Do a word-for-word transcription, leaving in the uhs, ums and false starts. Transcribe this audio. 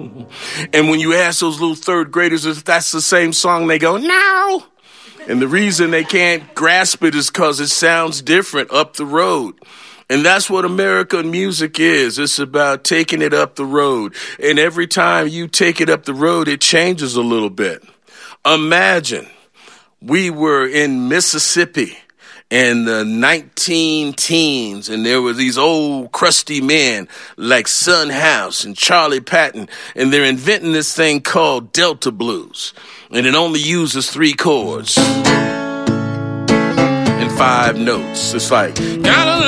And when you ask those little third graders if that's the same song, they go, no. And the reason they can't grasp it is because it sounds different up the road. And that's what American music is. It's about taking it up the road. And every time you take it up the road, it changes a little bit. Imagine we were in Mississippi in the nineteen teens, and there were these old crusty men like Son House and Charlie Patton, and they're inventing this thing called Delta Blues. And it only uses three chords and five notes. It's like, gotta